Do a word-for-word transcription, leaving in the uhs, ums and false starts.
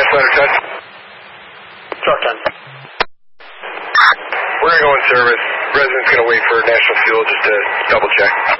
Ladder ten. Truck ten. We're going to go in service. Resident's going to wait for National Fuel just to double check.